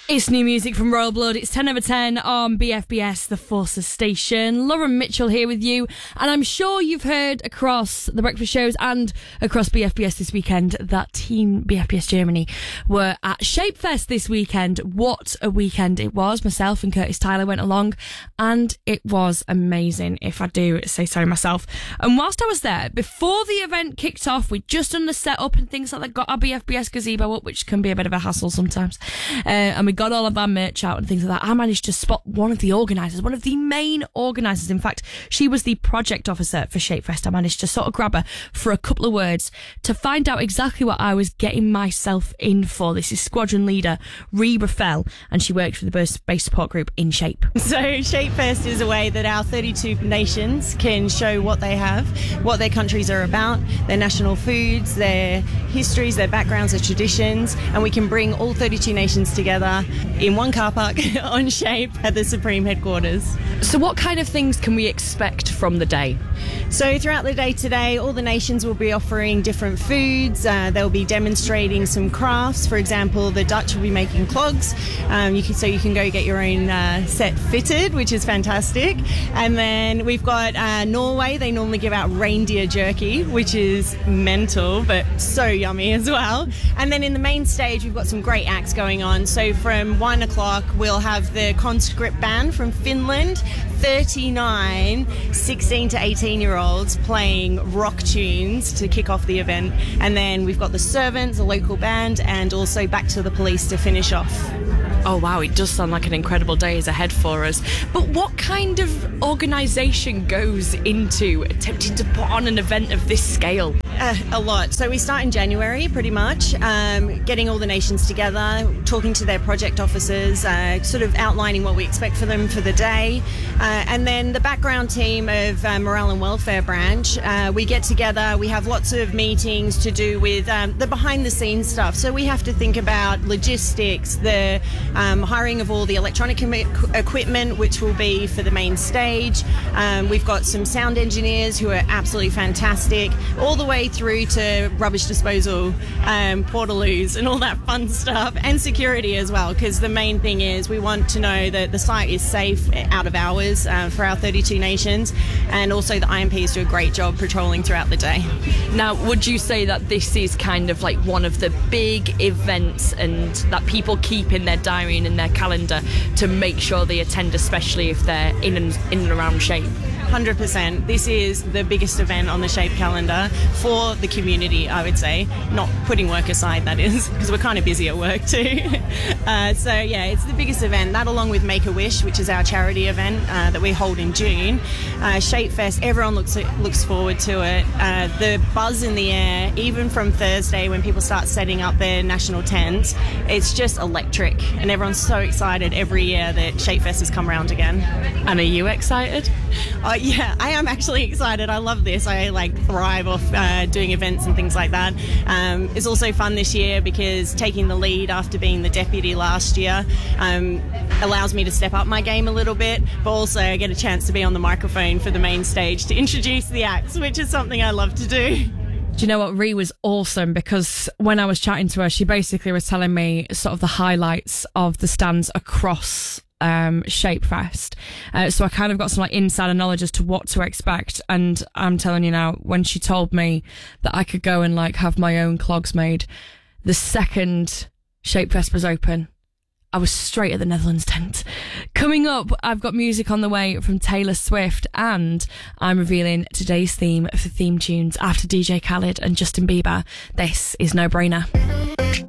It's new music from Royal Blood. It's 10 over 10 on BFBS, the Forces station. Lauren Mitchell here with you. And I'm sure you've heard across the breakfast shows and across BFBS this weekend that Team BFBS Germany were at Shapefest this weekend. What a weekend it was. Myself and Curtis Tyler went along and it was amazing, if I do say so myself. And whilst I was there, before the event kicked off, we'd just done the setup and things like that, got our BFBS gazebo up, which can be a bit of a hassle sometimes. And we got all of our merch out and things like that. I managed to spot one of the organisers, one of the main organisers. In fact, she was the project officer for Shapefest. I managed to sort of grab her for a couple of words to find out exactly what I was getting myself in for. This is squadron leader Reba Fell, and she worked for the base support group in Shape. So Shapefest is a way that our 32 nations can show what they have, what their countries are about, their national foods, their histories, their backgrounds, their traditions, and we can bring all 32 nations together in one car park on Shape at the Supreme headquarters. So what kind of things can we expect from the day? So throughout the day today, all the nations will be offering different foods. They'll be demonstrating some crafts. For example, the Dutch will be making clogs. You can go get your own set fitted, which is fantastic. And then we've got Norway. They normally give out reindeer jerky, which is mental, but so yummy as well. And then in the main stage, we've got some great acts going on. So from 1 o'clock, we'll have the Conscript Band from Finland, 39 16 to 18-year-olds playing rock tunes to kick off the event. And then we've got the Servants, a local band, and also Back to the Police to finish off. Oh wow, it does sound like an incredible day is ahead for us. But what kind of organisation goes into attempting to put on an event of this scale? A lot. So we start in January, pretty much, getting all the nations together, talking to their project officers, sort of outlining what we expect for them for the day. And then the background team of Morale and Welfare Branch, we get together, we have lots of meetings to do with the behind-the-scenes stuff. So we have to think about logistics, the hiring of all the electronic equipment, which will be for the main stage. We've got some sound engineers who are absolutely fantastic, all the way through to rubbish disposal, portaloos and all that fun stuff, and security as well, because the main thing is we want to know that the site is safe out of hours for our 32 nations, and also the IMPs do a great job patrolling throughout the day. Now, would you say that this is kind of like one of the big events and that people keep in their diary and in their calendar to make sure they attend, especially if they're in and around Shape? 100%. This is the biggest event on the Shape calendar for the community, I would say. Not putting work aside, that is, because we're kind of busy at work too. So yeah, it's the biggest event. That, along with Make-A-Wish, which is our charity event that we hold in June. Shapefest, everyone looks forward to it. The buzz in the air, even from Thursday when people start setting up their national tents, it's just electric, and everyone's so excited every year that Shapefest has come around again. And are you excited? Yeah, I am actually excited. I love this. I thrive off doing events and things like that. It's also fun this year because taking the lead after being the deputy last year allows me to step up my game a little bit, but also I get a chance to be on the microphone for the main stage to introduce the acts, which is something I love to do. Do you know what? Ree was awesome, because when I was chatting to her, she basically was telling me sort of the highlights of the stands across Shapefest. So I kind of got some insider knowledge as to what to expect, and I'm telling you now, when she told me that I could go and have my own clogs made the second Shapefest was open, I was straight at the Netherlands tent. Coming up, I've got music on the way from Taylor Swift, and I'm revealing today's theme for theme tunes after DJ Khaled and Justin Bieber. This is No Brainer.